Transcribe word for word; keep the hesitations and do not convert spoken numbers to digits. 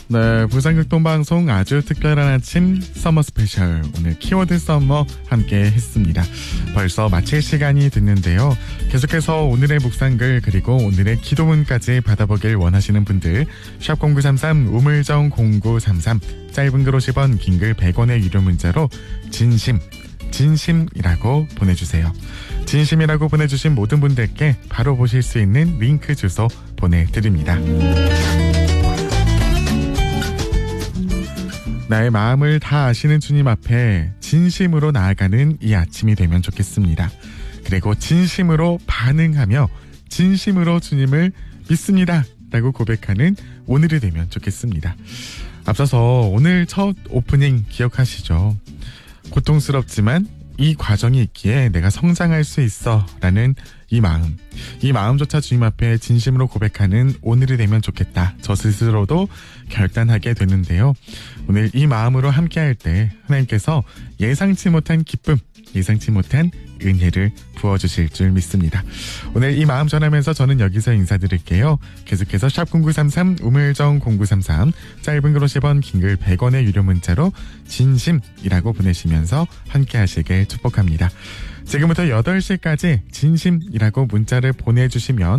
네, 부산극동방송 아주 특별한 아침 서머 스페셜, 오늘 키워드 서머 함께 했습니다. 벌써 마칠 시간이 됐는데요. 계속해서 오늘의 묵상글 그리고 오늘의 기도문까지 받아보길 원하시는 분들 샵 공구삼삼 우물정 공구삼삼 짧은 글 오십 원 긴 글 백 원의 유료 문자로 진심 진심이라고 보내주세요. 진심이라고 보내주신 모든 분들께 바로 보실 수 있는 링크 주소 보내드립니다. 나의 마음을 다 아시는 주님 앞에 진심으로 나아가는 이 아침이 되면 좋겠습니다. 그리고 진심으로 반응하며 진심으로 주님을 믿습니다 라고 고백하는 오늘이 되면 좋겠습니다. 앞서서 오늘 첫 오프닝 기억하시죠? 고통스럽지만 이 과정이 있기에 내가 성장할 수 있어 라는 이 마음, 이 마음조차 주님 앞에 진심으로 고백하는 오늘이 되면 좋겠다, 저 스스로도 결단하게 되는데요. 오늘 이 마음으로 함께할 때 하나님께서 예상치 못한 기쁨, 예상치 못한 은혜를 부어주실 줄 믿습니다. 오늘 이 마음 전하면서 저는 여기서 인사드릴게요. 계속해서 샵 공구삼삼 우물정 공구삼삼 짧은 글 오십 원 긴 글 백 원의 유료 문자로 진심이라고 보내시면서 함께 하시길 축복합니다. 지금부터 여덟 시까지 진심이라고 문자를 보내주시면